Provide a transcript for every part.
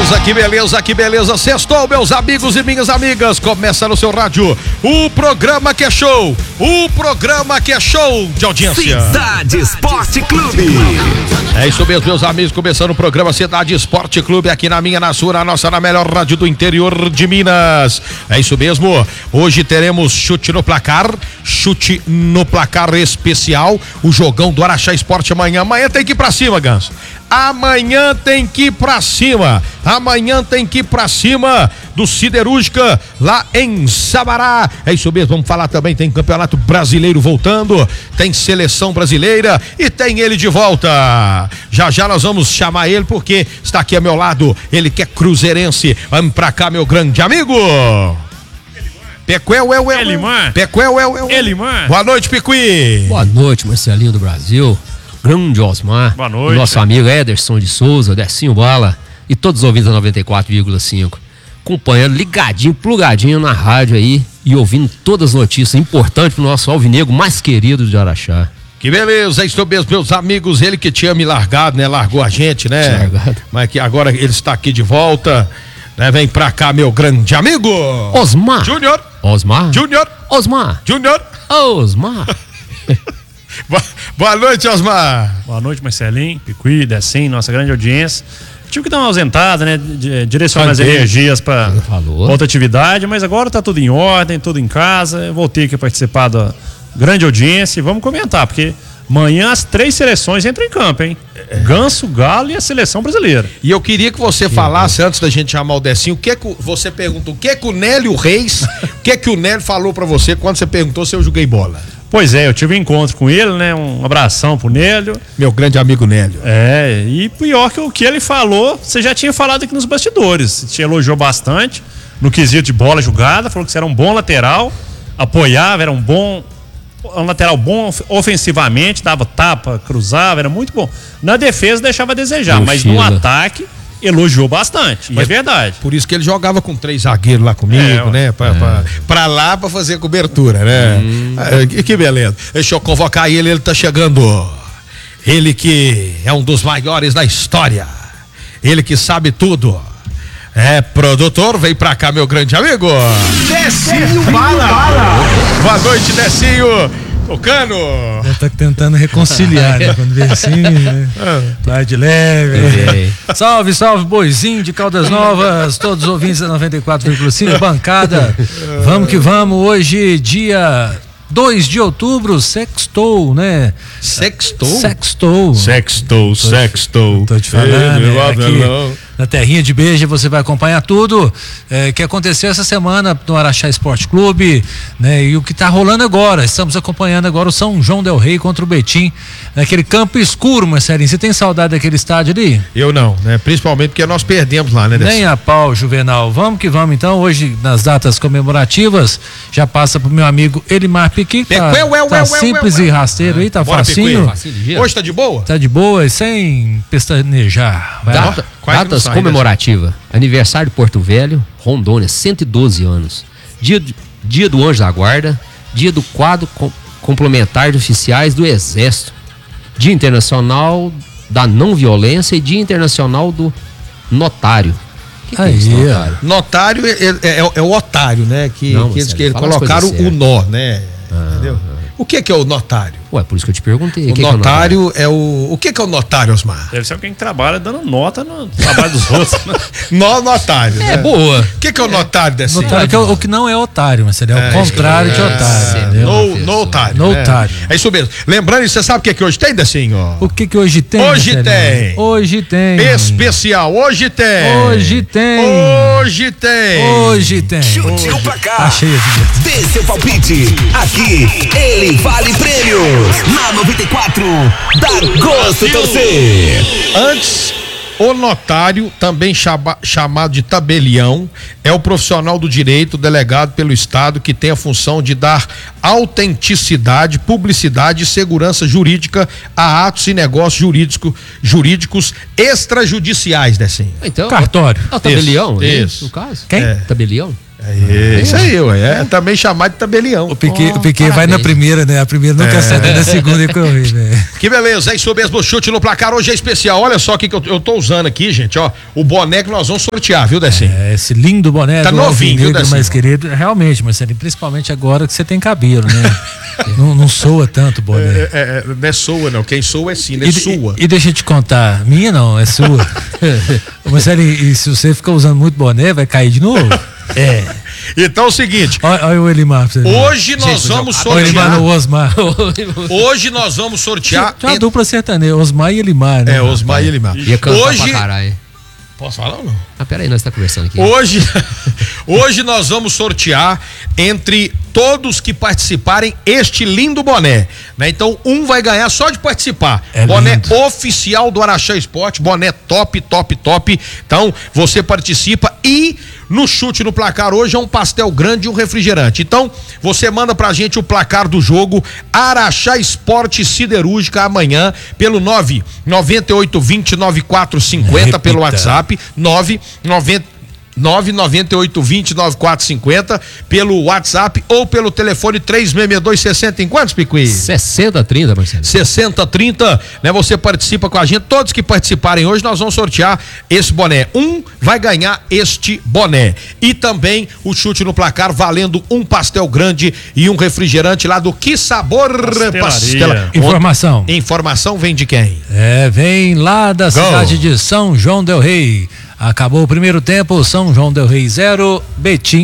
que beleza, que beleza. Sextou, meus amigos e minhas amigas. Começa no seu rádio o programa que é show. O programa que é show de audiência. Cidade Esporte Clube. É isso mesmo, meus amigos. Começando o programa Cidade Esporte Clube aqui na minha, na sua, na nossa, na melhor rádio do interior de Minas. É isso mesmo. Hoje teremos chute no placar especial. O jogão do Araxá Esporte amanhã. Amanhã tem que ir pra cima, Ganso. Amanhã tem que ir pra cima. Amanhã tem que ir pra cima do Siderúrgica lá em Sabará. É isso mesmo, vamos falar também, tem Campeonato Brasileiro voltando, tem Seleção Brasileira e tem ele de volta. Já nós vamos chamar ele porque está aqui ao meu lado, ele que é cruzeirense. Vamos pra cá, meu grande amigo. Elimar. Elimar. Boa noite, Picuí. Boa noite, Marcelinho do Brasil. Grande Osmar. Boa noite. Nosso amigo Ederson de Souza, Decinho Bala e todos os ouvintes da 94,5. Acompanhando, ligadinho, plugadinho na rádio aí e ouvindo todas as notícias importantes pro nosso alvinegro mais querido de Araxá. Que beleza, é isso mesmo, meus amigos. Ele que tinha me largado, né? Largou a gente, né? Largado. Mas que agora ele está aqui de volta, né? Vem pra cá, meu grande amigo Osmar. Júnior. Osmar. Júnior. Osmar. Boa noite, Osmar. Boa noite, Marcelinho, Picuí, Decinho, nossa grande audiência. Tive que dar uma ausentada, né? Direcionar as energias para outra atividade, mas agora tá tudo em ordem, tudo em casa. Eu voltei aqui a participar da grande audiência e vamos comentar, porque amanhã as 3 seleções entram em campo, hein? Ganso, Galo e a Seleção Brasileira. E eu queria que você falasse, antes da gente chamar o Decinho, você perguntou o que o Nélio Reis, o que o Nélio falou pra você quando você perguntou se eu joguei bola? Pois é, eu tive um encontro com ele, né? Um abração pro Nélio. Meu grande amigo Nélio. É, e pior que o que ele falou, você já tinha falado aqui nos bastidores. Te elogiou bastante no quesito de bola jogada, falou que você era um bom lateral, apoiava, era um lateral bom ofensivamente, dava tapa, cruzava, era muito bom. Na defesa deixava a desejar, mas no ataque elogiou bastante, e é verdade. Por isso que ele jogava com 3 zagueiros lá comigo, né? Pra lá, pra fazer cobertura, né? Que beleza. Deixa eu convocar ele tá chegando. Ele que é um dos maiores da história. Ele que sabe tudo. É produtor, vem pra cá, meu grande amigo. Decinho Bala. Boa noite, Decinho. Tocando. Já tá tentando reconciliar, né? Quando vê assim, né? Tá de leve. Salve, boizinho de Caldas Novas, todos os ouvintes da 94,5, bancada. Vamos que vamos, hoje dia 2 de outubro, sextou, né? Sextou. Tô te falando, né? Aqui na terrinha de Beja você vai acompanhar tudo que aconteceu essa semana no Araxá Esporte Clube, né? E o que tá rolando agora, estamos acompanhando agora o São João del Rei contra o Betim, naquele campo escuro, Marcelinho, você tem saudade daquele estádio ali? Eu não, né? Principalmente porque nós perdemos lá, né? Nem a pau, Juvenal. Vamos que vamos então, hoje nas datas comemorativas, já passa pro meu amigo Elimar Piqui, tá simples e rasteiro aí, tá facinho. Hoje tá de boa? Tá de boa e sem pestanejar. Datas comemorativas. Aniversário de Porto Velho, Rondônia, 112 anos. Dia do Anjo da Guarda, dia do quadro complementar de oficiais do Exército, Dia Internacional da Não Violência e Dia Internacional do Notário. Que é isso, notário? Notário é o otário, né? Que eles colocaram o nó, né? Entendeu? O que é o notário? Ué, por isso que eu te perguntei. O notário é o... O que é o notário, Osmar? Deve ser alguém que trabalha dando nota no trabalho dos outros. Notário, né? É boa. O que é o notário desse? Notário que é o que não é otário, mas ele é o contrário de otário. Notário. Notário. É isso mesmo. Lembrando, você sabe o que hoje tem, Decinho? O que hoje tem? Hoje tem. Especial, hoje tem. Chute no placar. Tá cheio de... Dê seu palpite. Aqui, ele vale prêmios. Na 94, dá gosto de torcer. Antes, o notário, também chamado de tabelião, é o profissional do direito delegado pelo Estado que tem a função de dar autenticidade, publicidade e segurança jurídica a atos e negócios jurídicos extrajudiciais, Decinho. Então, cartório. É o tabelião, isso. No caso? Quem? Tabelião? É isso aí, ué. É também chamado de tabelião. O Piquet vai na primeira, né? A primeira nunca acerta, na segunda e corre, né? Que beleza, é isso mesmo, chute no placar hoje é especial. Olha só o que eu tô usando aqui, gente, ó. O boné que nós vamos sortear, viu, Decinho? Esse lindo boné tá novinho, viu, Decinho? Mais querido, realmente, Marcelinho, principalmente agora que você tem cabelo, né? não soa tanto o boné. Não é soa, não. Quem soa é sim, não é sua. E deixa eu te contar, minha não, é sua. Marcelinho, e se você ficar usando muito boné, vai cair de novo? Então é o seguinte. Olha o Elimar. Hoje nós vamos sortear. O Elimar no Osmar. Hoje nós vamos sortear. Tinha uma dupla sertaneja, Osmar e Elimar, né? Osmar e Elimar. Ia cantar pra caralho. Posso falar ou não? Peraí, nós estamos conversando aqui. Hoje nós vamos sortear entre todos que participarem este lindo boné, né? Então um vai ganhar só de participar. Boné lindo. Oficial do Araxá Esporte, boné top. Então você participa e no chute no placar hoje é um pastel grande e um refrigerante. Então você manda pra gente o placar do jogo Araxá Esporte Siderúrgica amanhã pelo 998209450 pelo WhatsApp 998209450 pelo WhatsApp ou pelo telefone 366260 em quantos, Picuí? 6030, Marcelo. 6030, né? Você participa com a gente, todos que participarem hoje nós vamos sortear esse boné. Um vai ganhar este boné e também o chute no placar valendo um pastel grande e um refrigerante lá do Que Sabor Pastelaria. Informação vem de quem? Vem lá da cidade de São João del Rei. Acabou o primeiro tempo, São João del Rei 0, Betim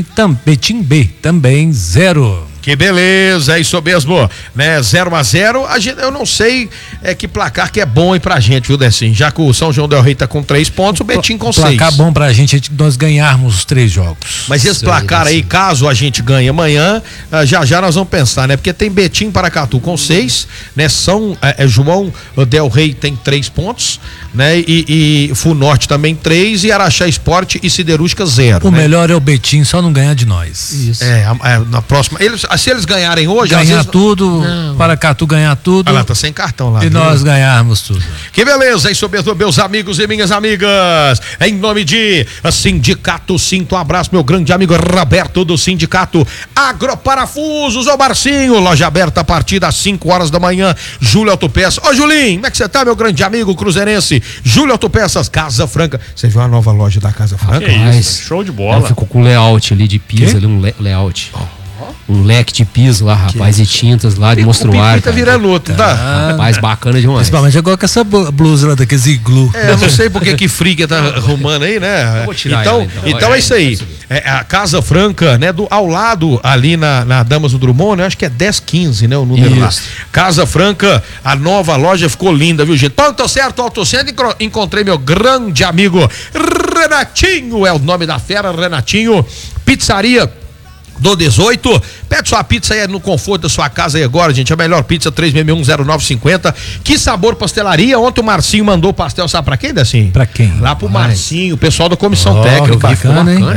B também 0. Que beleza, é isso mesmo, né? 0-0, eu não sei que placar que é bom aí pra gente, viu, Decinho? Já que o São João del Rei tá com 3 pontos, o Betim com 6. Placar bom pra gente nós ganharmos os 3 jogos. Mas esse placar aí, caso a gente ganhe amanhã, já nós vamos pensar, né? Porque tem Betim Paracatu com 6, né? João del Rei tem 3 pontos, né? E Funorte também 3 e Araxá Esporte e Siderúrgica 0. O melhor é o Betim só não ganhar de nós. Isso. Na próxima, se eles ganharem hoje, ganhar tudo, Paracatu ganhar tudo. Olha lá, tá sem cartão lá. E nós ganharmos tudo. Que beleza, isso mesmo, meus amigos e minhas amigas. Em nome de Sindicato Sinto, um abraço, meu grande amigo Roberto do Sindicato Agroparafusos, ô Marcinho, loja aberta a partir das 5 horas da manhã. Júlio Autopeças. Ô Julinho, como é que você tá, meu grande amigo cruzeirense? Júlio Autopeças, Casa Franca. Você viu a nova loja da Casa Franca? Show de bola. Ela ficou com layout ali de piso, ali, um layout. Um leque de piso lá, rapaz, e tintas lá de monstruário. Tá virando outro, tá? Rapaz, bacana demais. Principalmente agora com essa blusa lá daqueles iglu. Eu não sei porque que Friga tá arrumando aí, né? Eu vou tirar então é isso aí. A Casa Franca, né? Ao lado, ali na Damas do Drummond, né? Acho que é 1015, né? O número lá. Casa Franca, a nova loja ficou linda, viu, gente? Então, tô certo, Autocentro, encontrei meu grande amigo Renatinho, é o nome da fera, Renatinho, pizzaria do 18, pede sua pizza aí no conforto da sua casa aí agora, gente, a melhor pizza 36610950. Que Sabor Pastelaria, ontem o Marcinho mandou pastel, sabe pra quem, Decinho? Pra quem? Lá pro Marcinho, o pessoal da comissão técnica. Bacana, hein?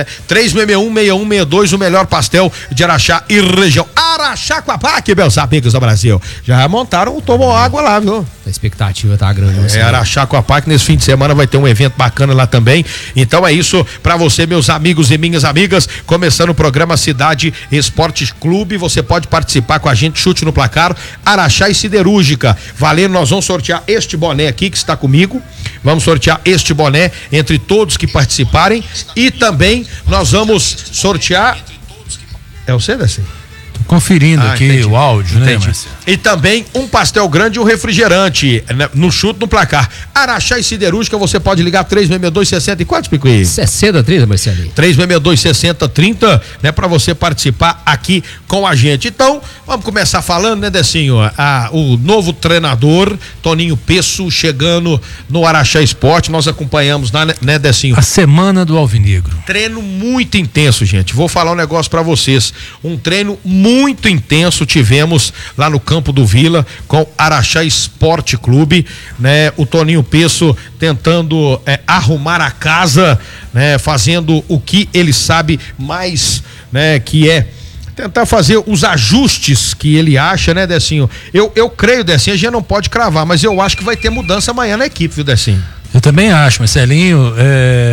36616162, o melhor pastel de Araxá e região. Araxaquapaque, meus amigos do Brasil. Já montaram o Tomou Água lá, viu? A expectativa tá grande. Araxaquapaque, nesse fim de semana vai ter um evento bacana lá também. Então é isso pra você, meus amigos e minhas amigas, começando o programa Cidade Esportes Clube, você pode participar com a gente, chute no placar, Araxá e Siderúrgica, valendo, nós vamos sortear este boné aqui que está comigo, vamos sortear este boné entre todos que participarem e também nós vamos sortear, é o Cedacim? Conferindo aqui entendi. O áudio, né, Marcelo? E também um pastel grande e um refrigerante, né, no chute no placar. Araxá e Siderúrgica, você pode ligar 366260 e quantos, Picuí? 6030, Marcelinho. 36626030, né, pra você participar aqui com a gente. Então, vamos começar falando, né, Decinho? O novo treinador, Toninho Peço, chegando no Araxá Esporte, nós acompanhamos, né, Decinho? A semana do Alvinegro. Treino muito intenso, gente. Vou falar um negócio pra vocês. Um treino muito intenso tivemos lá no campo do Vila com Araxá Esporte Clube, né? O Toninho Peço tentando arrumar a casa, né? Fazendo o que ele sabe mais, né? Que é tentar fazer os ajustes que ele acha, né, Decinho? Eu creio, Decinho, a gente não pode cravar, mas eu acho que vai ter mudança amanhã na equipe, viu, Decinho? Eu também acho, Marcelinho,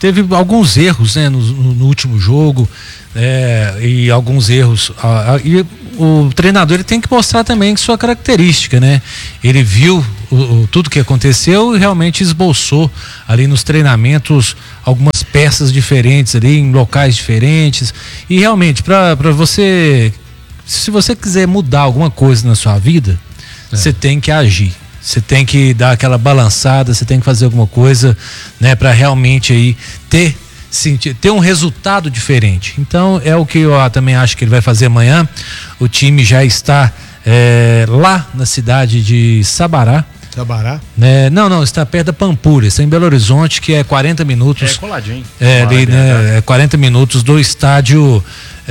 teve alguns erros, né, no último jogo, e alguns erros. E o treinador ele tem que mostrar também sua característica, né? Ele viu tudo que aconteceu e realmente esboçou ali nos treinamentos algumas peças diferentes ali, em locais diferentes. E realmente, para você, se você quiser mudar alguma coisa na sua vida, você tem que agir. Você tem que dar aquela balançada, você tem que fazer alguma coisa, né, para realmente aí ter um resultado diferente. Então é o que eu também acho que ele vai fazer amanhã. O time já está lá na cidade de Sabará. Sabará? Não, está perto da Pampulha, está em Belo Horizonte, que é 40 minutos. Coladinho. Ali, né, 40 minutos do estádio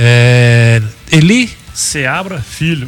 Seabra Filho.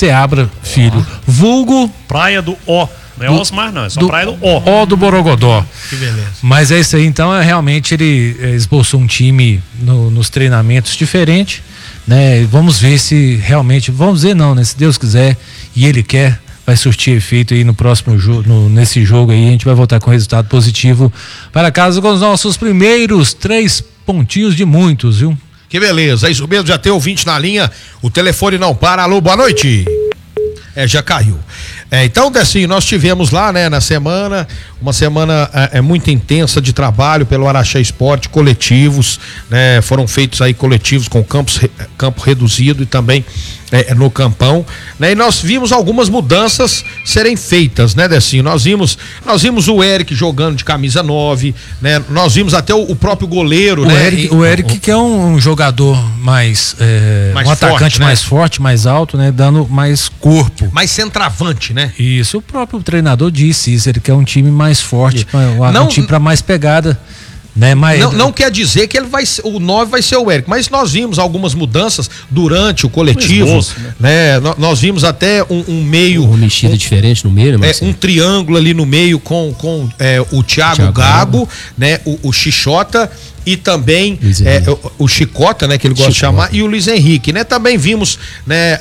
Vulgo Praia do Ó. Não é Osmar, não, é só Praia do Ó. Ó do Borogodó. Que beleza. Mas é isso aí, então, realmente ele esboçou um time nos treinamentos diferente, né? Vamos ver se realmente, vamos ver não, né? Se Deus quiser e ele quer, vai surtir efeito aí no próximo jogo, nesse jogo aí, a gente vai voltar com resultado positivo para casa com os nossos primeiros 3 pontinhos de muitos, viu? Que beleza, é isso mesmo, já tem ouvinte na linha, o telefone não para. Alô, boa noite. Já caiu. Então, Decinho, nós tivemos lá, né, na semana, uma semana muito intensa de trabalho pelo Araxá Esporte, coletivos, né, foram feitos aí coletivos com campo reduzido e também no campão, né, e nós vimos algumas mudanças serem feitas, né, Decinho? Nós vimos o Eric jogando de camisa 9, né, nós vimos até o próprio goleiro, o Eric que é um jogador mais um atacante forte, né? Mais forte, mais alto, né, dando mais corpo. Mais centroavante, né? Isso, o próprio treinador disse isso, ele quer um time mais forte, um time para mais pegada. Né, mas não quer dizer que o 9 vai ser o Eric, mas nós vimos algumas mudanças durante o coletivo, né? Nós vimos até um meio, uma mexida diferente no meio, né, um triângulo ali no meio com o Thiago Gago, né? O Xixota e também o Chicota, né, que ele gosta de chamar, e o Luiz Henrique, né? Também vimos, né,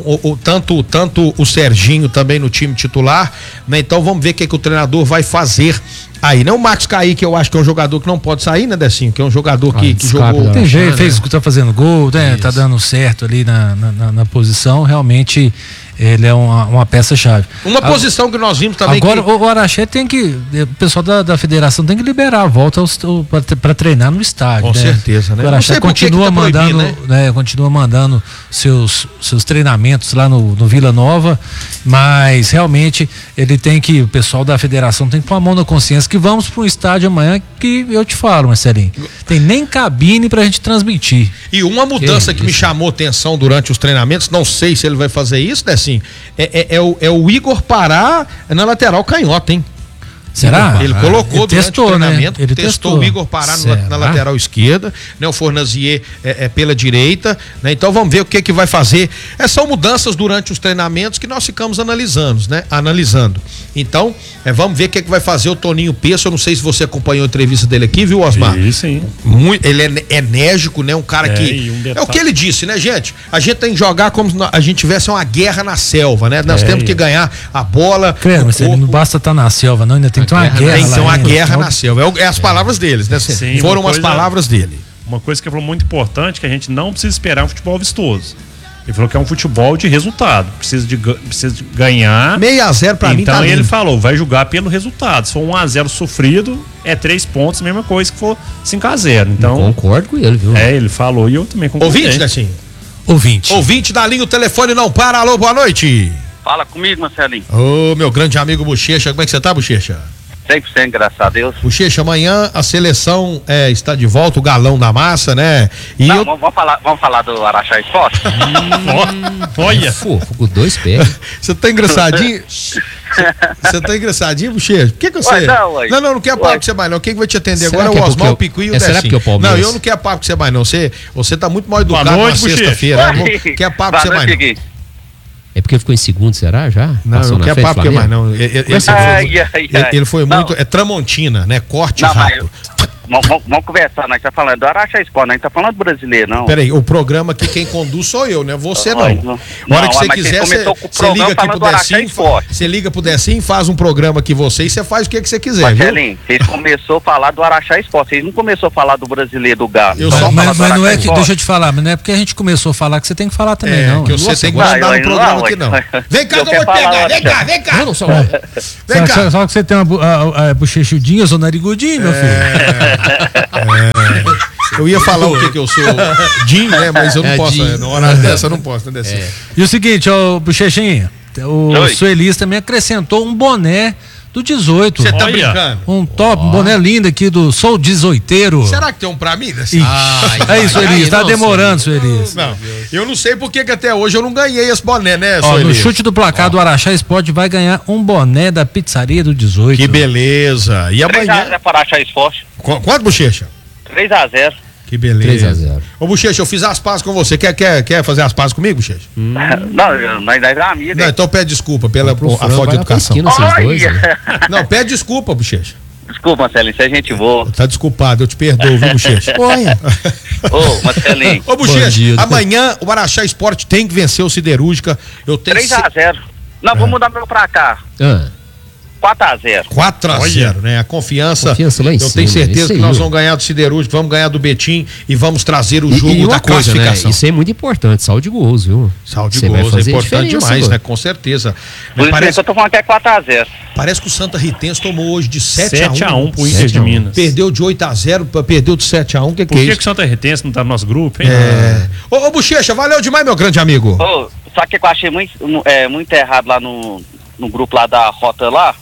tanto o Serginho também no time titular, né? Então vamos ver o que o treinador vai fazer aí, né? O Max Kaique, eu acho que é um jogador que não pode sair, né, Decinho? Que é um jogador que jogou. Tem jeito, tá fazendo gol, né? Tá dando certo ali na posição, realmente ele é uma peça-chave. Posição que nós vimos também. Agora o Araxá o pessoal da federação tem que liberar a volta para treinar no estádio. Com certeza, né? O Araxá continua mandando seus treinamentos lá no Vila Nova, mas realmente o pessoal da federação tem que pôr a mão na consciência que vamos para um estádio amanhã que eu te falo, Marcelinho, tem nem cabine pra gente transmitir. E uma mudança que me chamou atenção durante os treinamentos, não sei se ele vai fazer isso, né, assim, o Igor Pará na lateral canhota, hein? Será? Ele colocou durante o treinamento, né? Ele testou o Igor Pará na lateral esquerda, né? O Fornazier pela direita, né? Então vamos ver o que vai fazer. São mudanças durante os treinamentos que nós ficamos analisando, né? Então, vamos ver o que vai fazer o Toninho Peço. Eu não sei se você acompanhou a entrevista dele aqui, viu, Osmar? Sim. Ele é enérgico, né? Um cara que... é o que ele disse, né, gente? A gente tem que jogar como se a gente tivesse uma guerra na selva, né? Nós temos que ganhar a bola. Mas não basta estar na selva, não, ainda tem que ter uma guerra. Tem que ter uma guerra na selva. As palavras deles, né? Sim, foram as palavras dele. Uma coisa que ele falou muito importante, que a gente não precisa esperar um futebol vistoso. Ele falou que é um futebol de resultado. Precisa de ganhar. 6-0 pra mim tá Então ele falou, vai jogar pelo resultado. Se for 1-0 sofrido, 3 pontos, mesma coisa que for 5-0. Então, eu concordo com ele, viu? Ele falou e eu também concordo. Ouvinte, Decinho? Ouvinte da linha, o telefone não para. Alô, boa noite. Fala comigo, Marcelinho. Ô, meu grande amigo Bochecha, como é que você tá, Bochecha? 100%, graças a Deus. Bochecha, amanhã a seleção está de volta, o galão da massa, né? Vamos falar do Araxá Esporte? Olha! Fofo, com 2 pés. Você tá engraçadinho? Você tá engraçadinho, Bochecha? Por que você... Não quer papo com você mais não. Quem vai te atender agora é o Osmar, o Picuí e o Decinho. Será que é o Palmeiras? Não, eu não quero papo com você mais não. Você tá muito mal educado na sexta-feira. Não quer papo com você mais não. É porque ficou em segundo, será? Já? Não, não quer papo que mais não. Ele foi muito. É Tramontina, né? Corte rápido. Vamos conversar, nós tá falando do Araxá Esporte, nós tá falando do brasileiro, não. Peraí, o programa aqui quem conduz sou eu, né? Você não. Não, hora que você mas quiser, começou com o você liga programa aqui pro falando do Araxá Decim, Esporte. você liga pro Decim, faz um programa aqui você e você faz o que você quiser, Marcelinho, vocês começou a falar do Araxá Esporte, vocês não começou a falar do brasileiro, do Galo. Eu só Mas falo não é que, deixa eu te falar, mas não é porque a gente começou a falar que você tem que falar também, não. que você tem que mandar no programa aqui, não. Vem cá que eu vou te pegar, vem cá. Não, só. Vem cá. Só que você tem uma bochechudinha, eu sou narigudinho, meu filho. Eu ia falar o que eu sou Jim, né? Mas eu não posso. Jim. Na hora dessa eu não posso, né, Decim? E o seguinte, ô Bochechinha, o Oi. Suelis também acrescentou um boné do 18. Você tá Olha. brincando? Um top, um boné lindo aqui do Sou 18. Será que tem um pra mim, Decim? Aí, Suelis, tá demorando, Suelis. Não, eu não sei porque que até hoje eu não ganhei esse boné, né, Ó, no Sueli? chute do placar do Araxá Esporte vai ganhar um boné da pizzaria do 18. Que beleza. E amanhã... 3x0 para Araxá Esporte. Quanto, Bochecha? 3x0. Que beleza. 3-0. Ô, Bochecha, eu fiz as pazes com você. Quer fazer as pazes comigo, Bochecha? Não, nós é amigo. Não, então pede desculpa pela Pro a frango, falta de vai lá pra educação. esquina, vocês dois, Olha. né? Não, pede desculpa, Bochecha. Desculpa, Marcelinho, isso é gente boa. Tá desculpado, eu te perdoo, viu, Bochecha? Olha. Ô, Marcelinho, Ô, Bochecha, Bandido. amanhã o Araxá Esporte tem que vencer o Siderúrgica. Eu tenho 3x0. Não, vou mudar meu pra cá. 4x0. 4-0, né? A confiança lá em eu cima, tenho certeza isso que aí, nós ó. vamos ganhar do Siderúrgico, vamos ganhar do Betim e vamos trazer o jogo E da uma coisa, né? classificação. Isso é muito importante, saldo de gols, viu? Saldo de Você vai gols é fazer importante diferença, demais, mano. né? Com certeza. Por isso Parece, que eu tô falando que é 4x0. parece que o Santa Ritense tomou hoje de 7-1. 7x1 pro Inter de 7-1. Minas. Perdeu de 8-0, perdeu de 7-1. Que Por é que isso? que o Santa Retense não tá no nosso grupo, hein? Ô, Bochecha, valeu demais, meu grande amigo. Ô, só que eu achei muito errado lá no grupo lá da Rota lá.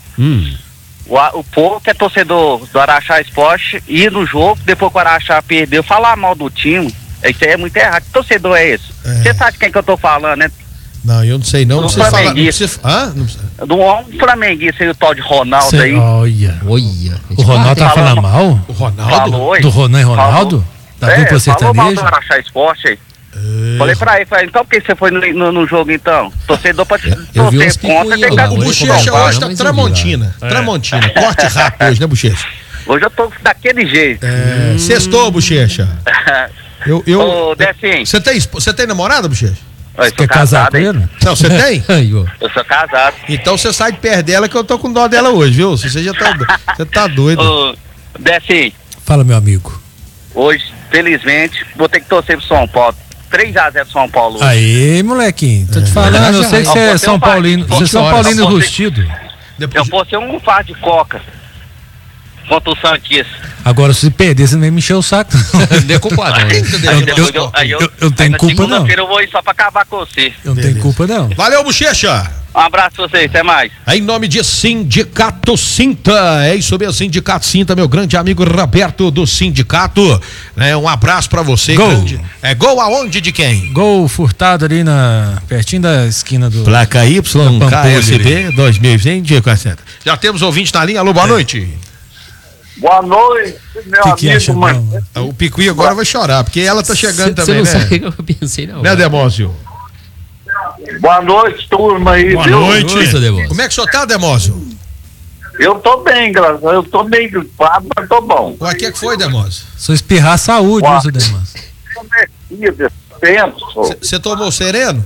O povo que é torcedor do Araxá Esporte ir no jogo, depois que o Araxá perdeu, falar mal do time. Isso aí é muito errado. Que torcedor é esse? Você sabe de quem que eu tô falando, né? Não, eu não sei não. Não Do precisa falar. Não flamenguista. precisa, hã? Não precisa. Do um flamenguista aí, o tal de Ronaldo aí. Olha. Olha. O Ronaldo tá falando mal? O Ronaldo? Falou, hein? Do Ronan e Ronaldo? Da dupla falou mal do sertaneja? Araxá Esporte aí. Falei pra ele, então por que você foi no jogo então? Torcedor pra Eu vi uns torcer contra, tem que picuinhas lá, dar O Hoje Bochecha não, hoje tá mas eu vi tramontina. Tramontina. Corte rápido hoje, né, Bochecha? Hoje eu tô daquele jeito. Sextou, Bochecha. Ô, Decim, Você tem namorada, Bochecha? eu sou Quer casar casado, com hein? ele? Não, você tem? Aí, ó. Eu sou casado. Então você sai de perto dela que eu tô com dó dela hoje, viu? Você já tá, você tá doido. Ô, Decim, Fala, meu amigo. hoje, felizmente, vou ter que torcer pro São Paulo. 3x0 São Paulo hoje. Aí, molequinho, tô te falando, eu sei que você é Você São Paulino, você é São Paulino Você- rustido. Eu vou ser um fardo de coca contra o Santista. Agora, se perder, você não vai me encher o saco. Não é culpado, né? Eu tenho na culpa, não. segunda-feira eu vou ir só pra acabar com você. Eu não tenho culpa, não. Valeu, Bochecha! Um abraço pra vocês, até mais. Em nome de Sindicato Sinta, é isso mesmo, Sindicato Sinta, meu grande amigo Roberto do Sindicato, né? Um abraço pra você. Gol. Grande. É gol aonde de quem? Gol furtado ali pertinho da esquina do... Placa YKSB 2020, já temos ouvinte na linha, alô, boa noite. Boa noite, meu Que acha, amigo. não? O Picuí agora vai chorar, porque ela tá chegando Você também, não né? sabe o que eu pensei, não. Né, Demósio? Boa noite, turma aí, Boa viu? noite. Como é que o senhor tá, Demósio? Eu tô bem, graças a Deus. Eu tô meio gripado, mas tô bom. O que foi, Demósio? Só espirrar saúde, Ó. viu, seu Demas? Eu desse tempo. Você tomou sereno?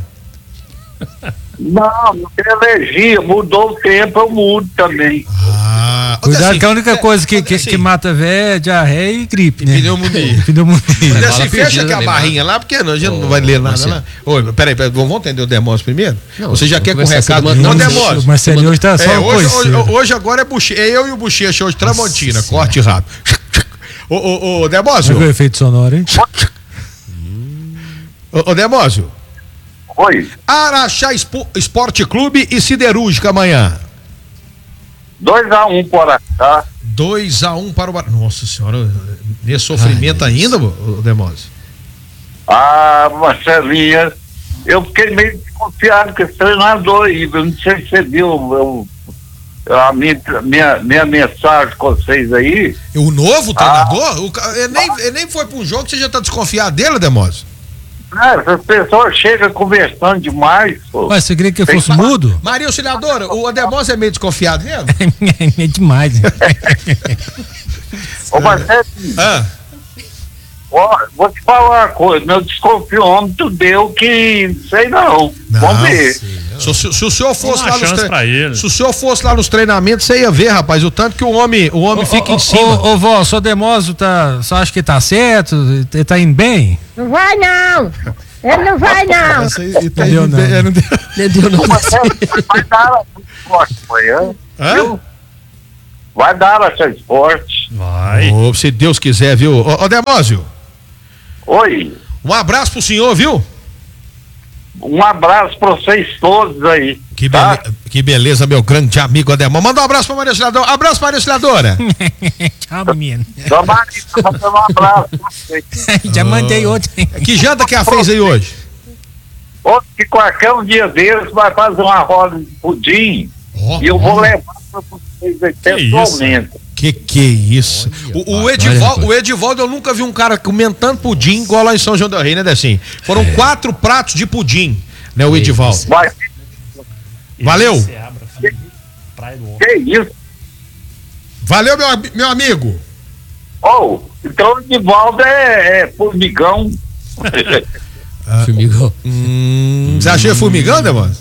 Não, não tem alergia. Mudou o tempo, eu mudo também. Ah, Cuidado que a única coisa que mata velho é diarreia e gripe, né? Pneumonia. Pneumonia. Assim, Bala fecha perdida aqui a também, barrinha lá, porque a gente não vai ler nada Marcelo. lá. Ô, peraí, vamos entender o Demósio primeiro? Não, Você já vamos quer com conversar, recado? você Não, manda- Demósio. O Marcelinho hoje tá só É, um hoje, coiceiro. hoje agora é eu e o Bochecha hoje, Tramontina, corte rápido. Ô, Demósio. Pegou o efeito sonoro, hein? Ô, Demósio. Oi, Araxá Esporte Clube e Siderúrgica amanhã. 2x1 por cá. 2-1 para o... Nossa senhora, nesse sofrimento ainda, ô, Demósio? Ah, Marcelinha, eu fiquei meio desconfiado com esse treinador aí. Eu não sei se você viu a minha mensagem com vocês aí. O novo treinador? Ele nem foi para um jogo, você já tá desconfiado dele, Demósio? Essas pessoas chegam conversando demais, pô. Mas você queria que eu fosse mudo? Maria Auxiliadora, o Demósio é meio desconfiado mesmo? É demais, né? Ô, Marcelo, ó, vou te falar uma coisa, meu desconfiômetro deu que, sei não, vamos ver. Se o senhor fosse lá nos se o senhor fosse lá nos treinamentos, você ia ver, rapaz, o tanto que o homem fica em cima. Ô, vó, só Demósio só acha que tá certo? Ele tá indo bem? Não vai não! Ele não vai não! Não deu não. Vai dar esporte amanhã, viu? Vai dar Araxá Esporte. Vai. Se Deus quiser, viu? Ô, Demósio. Oi. Um abraço pro senhor, viu? Um abraço pra vocês todos aí. Que beleza, meu grande amigo Ademar. Manda um abraço pra Maria Auxiliadora. Abraço pra Maria Auxiliadora. Tchau, menino. Um abraço pra vocês. Já mandei outro. Que janta que ela fez aí hoje? Outro que qualquer um dia deles vai fazer uma roda de pudim e eu vou levar pra vocês aí pessoalmente. Que é isso? O Edivaldo, eu nunca vi um cara comendo tanto pudim igual lá em São João del Rei, né, Decinho? Foram 4 pratos de pudim, né, o Edivaldo. Valeu! Que isso? Valeu, meu amigo! Então o Edivaldo é formigão. Formigão. Você achou formigão, Demósio?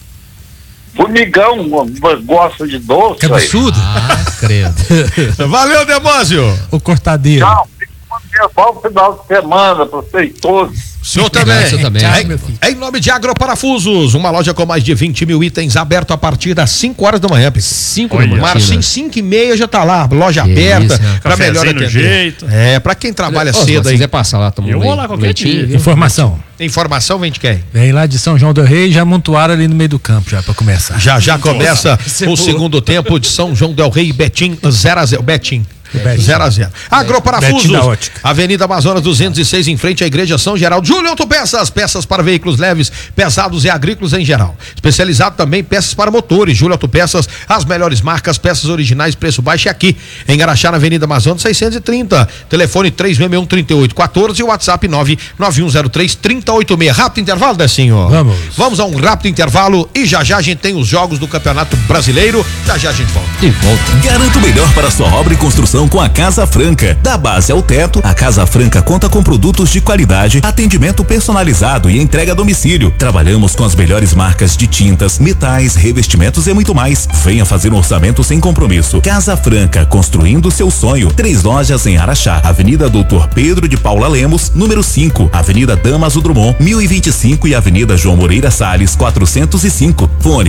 Formigão gosta de doce. Que absurdo. Credo. Valeu, Demósio. O cortadeiro. Tchau. Bom final de semana para vocês todos. O senhor também. Tchau, meu filho. Em nome de Agroparafusos, uma loja com mais de 20 mil itens, aberto a partir das 5 horas da manhã. 5 da manhã. Marcinho, 5:30 já tá lá, loja aberta, para melhor atender. Jeito. Pra quem trabalha cedo se aí. quiser passar lá, toma Eu vou lá qualquer dia. Informação. Informação vem de quem? Vem lá de São João del Rei, já amontoaram ali no meio do campo já pra começar. Já começa o segundo tempo de São João del Rei e Betim 0-0. Betim. 0-0. Agroparafusos, Avenida Amazonas 206, em frente à Igreja São Geraldo. Júlio Autopeças, peças para veículos leves, pesados e agrícolas em geral. Especializado também em peças para motores. Júlio Autopeças, as melhores marcas, peças originais, preço baixo é aqui. Em Araxá, na Avenida Amazonas 630. Telefone 3661-3814 e o WhatsApp 99103-3086. Rápido intervalo, Decinho. Vamos a um rápido intervalo e já a gente tem os jogos do Campeonato Brasileiro. Já a gente volta. De volta. Garanta o melhor para sua obra e construção com a Casa Franca. Da base ao teto, a Casa Franca conta com produtos de qualidade, atendimento personalizado e entrega a domicílio. Trabalhamos com as melhores marcas de tintas, metais, revestimentos e muito mais. Venha fazer um orçamento sem compromisso. Casa Franca, construindo seu sonho. 3 lojas em Araxá, Avenida Doutor Pedro de Paula Lemos, número 5, Avenida Damaso Drummond, 1025 e Avenida João Moreira Salles, 405. Fone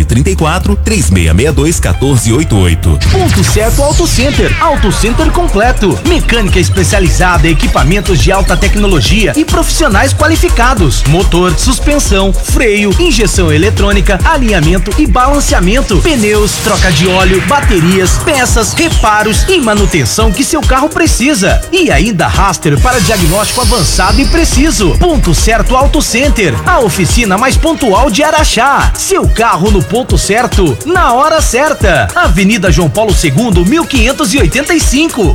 34-3662-1488. Ponto Certo Auto Center. Auto Center completo. Mecânica especializada, equipamentos de alta tecnologia e profissionais qualificados. Motor, suspensão, freio, injeção eletrônica, alinhamento e balanceamento. Pneus, troca de óleo, baterias, peças, reparos e manutenção que seu carro precisa. E ainda Raster para diagnóstico avançado e preciso. Ponto Certo Auto Center. A oficina mais pontual de Araxá. Seu carro no ponto certo, na hora certa. Avenida João Paulo II, 1585,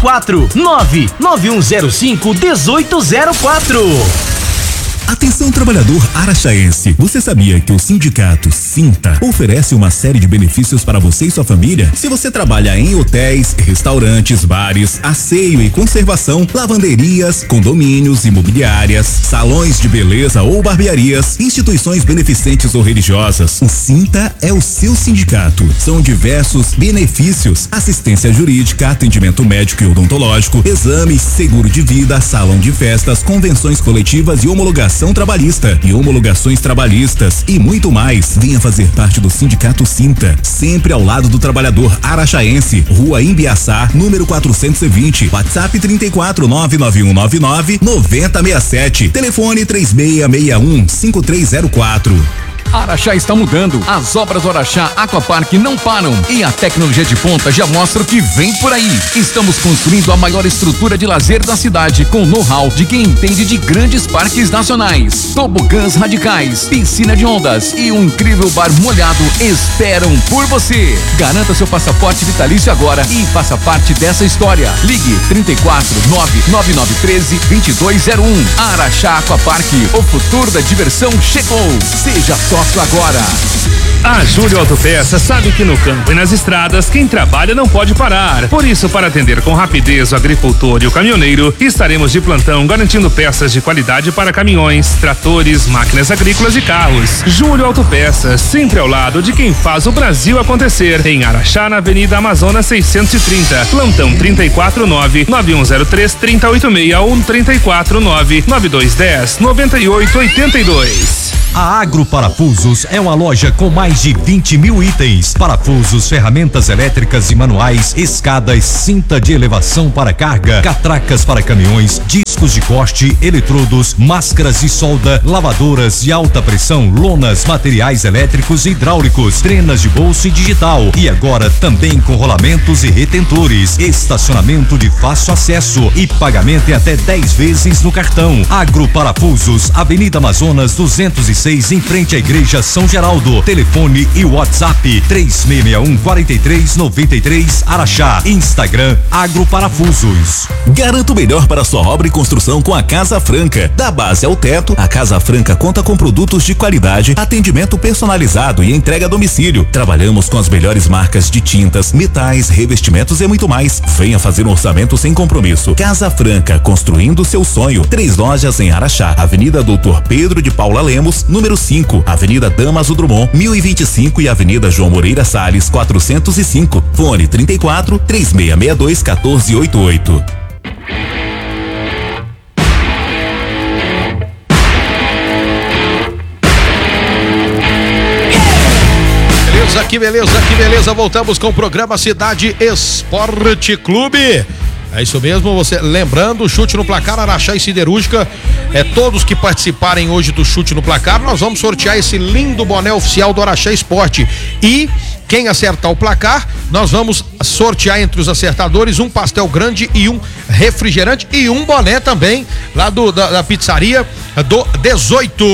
34-99105-1804. Atenção, trabalhador araxaense. Você sabia que o sindicato Sinta oferece uma série de benefícios para você e sua família? Se você trabalha em hotéis, restaurantes, bares, asseio e conservação, lavanderias, condomínios, imobiliárias, salões de beleza ou barbearias, instituições beneficentes ou religiosas, o Sinta é o seu sindicato. São diversos benefícios: assistência jurídica, atendimento médico e odontológico, exames, seguro de vida, salão de festas, convenções coletivas e homologação trabalhista e homologações trabalhistas e muito mais. Venha fazer parte do Sindicato Sinta, sempre ao lado do trabalhador araxaense. Rua Imbiaçá, número 420, WhatsApp 34-99199-9067, telefone 3661-5304. Araxá está mudando. As obras do Araxá Aquapark não param e a tecnologia de ponta já mostra o que vem por aí. Estamos construindo a maior estrutura de lazer da cidade com know-how de quem entende de grandes parques nacionais. Tobogãs radicais, piscina de ondas e um incrível bar molhado esperam por você. Garanta seu passaporte vitalício agora e faça parte dessa história. Ligue 34-99913-2201. Araxá Aquapark, o futuro da diversão chegou. Seja sócio mostro agora. A Júlio Autopeças sabe que no campo e nas estradas quem trabalha não pode parar. Por isso, para atender com rapidez o agricultor e o caminhoneiro, estaremos de plantão garantindo peças de qualidade para caminhões, tratores, máquinas agrícolas e carros. Júlio Autopeças, sempre ao lado de quem faz o Brasil acontecer. Em Araxá, na Avenida Amazonas 630. Plantão 349-9103-3086 ou 349-9210-9882. A Agro Parafusos é uma loja com mais de 20 mil itens. Parafusos, ferramentas elétricas e manuais, escadas, cinta de elevação para carga, catracas para caminhões, discos de corte, eletrodos, máscaras de solda, lavadoras de alta pressão, lonas, materiais elétricos e hidráulicos, trenas de bolso e digital. E agora também com rolamentos e retentores, estacionamento de fácil acesso e pagamento em até 10 vezes no cartão. Agro Parafusos, Avenida Amazonas 206, em frente à Igreja São Geraldo. Telefone e WhatsApp 3661-4393 Araxá. Instagram Agro Parafusos. Garanta o melhor para sua obra e construção com a Casa Franca. Da base ao teto, a Casa Franca conta com produtos de qualidade, atendimento personalizado e entrega a domicílio. Trabalhamos com as melhores marcas de tintas, metais, revestimentos e muito mais. Venha fazer um orçamento sem compromisso. Casa Franca, construindo seu sonho. 3 lojas em Araxá. Avenida Doutor Pedro de Paula Lemos, número 5, Avenida Damaso Drummond, 1025 e Avenida João Moreira Salles, 405. Fone 34 3662 1488. Que beleza. Voltamos com o programa Cidade Esporte Clube. É isso mesmo, você lembrando, chute no placar, Araxá e Siderúrgica, todos que participarem hoje do chute no placar, nós vamos sortear esse lindo boné oficial do Araxá Esporte. E quem acertar o placar, nós vamos sortear entre os acertadores um pastel grande e um refrigerante e um boné também lá da pizzaria do 18.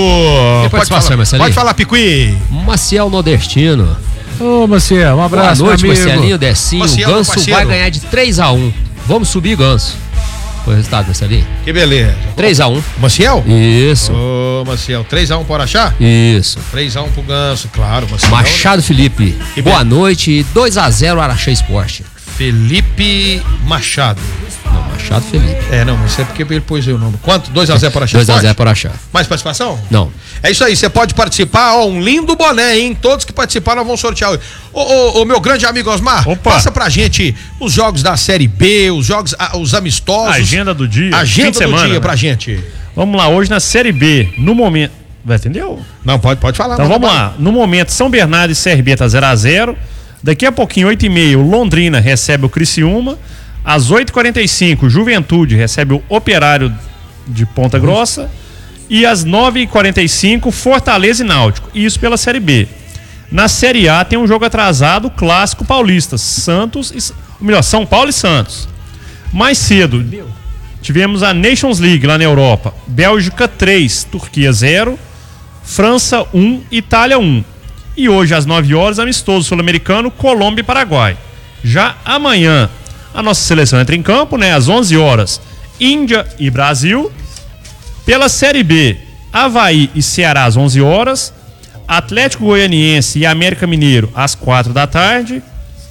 Pode falar, Picuí. Maciel Nordestino. Ô, Maciel, um abraço. Boa noite, meu amigo. Marcelinho, Decinho. Maciel, o Ganso parceiro. vai ganhar de 3-1. Vamos subir, Ganso. Foi o resultado, Marcelinho? Que beleza. 3-1. Maciel? Isso. Ô, Maciel, 3-1 para Araxá? Isso. 3-1 pro Ganso, claro, Maciel. Machado Felipe. Boa noite. 2-0 Araxá Esporte. Felipe Machado. Não, Machado Felipe. Não, mas é porque ele pôs aí o nome. Quanto? 2-0 para Araxá? 2-0 para Araxá. Mais participação? Não. É isso aí, você pode participar, um lindo boné, hein? Todos que participaram vão sortear hoje. Ô, meu grande amigo Osmar, passa pra gente os jogos da Série B, os jogos, os amistosos. Agenda do dia. Agenda do semana, dia, né? pra gente. Vamos lá, hoje na Série B, no momento... Vai entender? Não, pode falar. Então vamos lá, no momento São Bernardo e CRB tá 0-0. Daqui a pouquinho, 8h30, o Londrina recebe o Criciúma. Às 8h45, Juventude recebe o Operário de Ponta Grossa. E às 9h45, Fortaleza e Náutico. Isso pela Série B. Na Série A tem um jogo atrasado, clássico paulista. São Paulo e Santos. Mais cedo, tivemos a Nations League lá na Europa. Bélgica 3, Turquia 0. França 1, Itália 1. E hoje às 9 horas, amistoso sul-americano, Colômbia e Paraguai. Já amanhã, a nossa seleção entra em campo, né? Às 11 horas, Índia e Brasil. Pela Série B, Avaí e Ceará às 11 horas. Atlético Goianiense e América Mineiro às 4 da tarde.